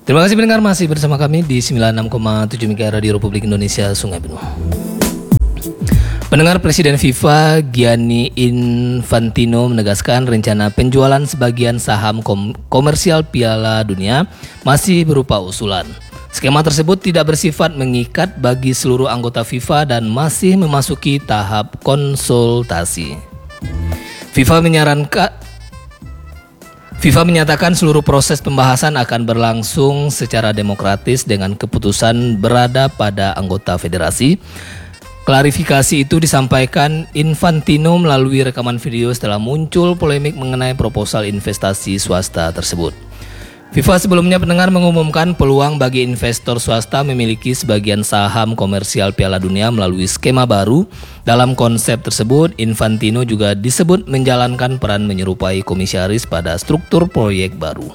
Terima kasih pendengar, masih bersama kami di 96,7 MHz Radio Republik Indonesia Sungai Benue. Pendengar, Presiden FIFA Gianni Infantino menegaskan rencana penjualan sebagian saham komersial Piala Dunia masih berupa usulan. Skema tersebut tidak bersifat mengikat bagi seluruh anggota FIFA dan masih memasuki tahap konsultasi. FIFA menyatakan seluruh proses pembahasan akan berlangsung secara demokratis dengan keputusan berada pada anggota federasi. Klarifikasi itu disampaikan Infantino melalui rekaman video setelah muncul polemik mengenai proposal investasi swasta tersebut. FIFA sebelumnya pendengar mengumumkan peluang bagi investor swasta memiliki sebagian saham komersial Piala Dunia melalui skema baru. Dalam konsep tersebut, Infantino juga disebut menjalankan peran menyerupai komisaris pada struktur proyek baru.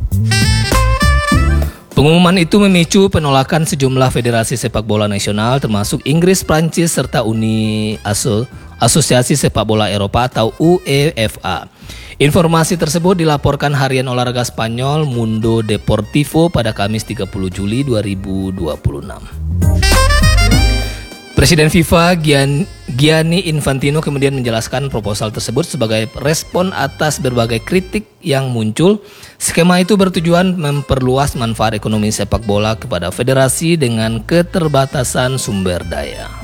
Pengumuman itu memicu penolakan sejumlah federasi sepak bola nasional termasuk Inggris, Prancis, serta Asosiasi Sepak Bola Eropa atau UEFA. Informasi tersebut dilaporkan harian olahraga Spanyol Mundo Deportivo pada Kamis 30 Juli 2026. Presiden FIFA Gianni Infantino kemudian menjelaskan proposal tersebut sebagai respon atas berbagai kritik yang muncul. Skema itu bertujuan memperluas manfaat ekonomi sepak bola kepada federasi dengan keterbatasan sumber daya.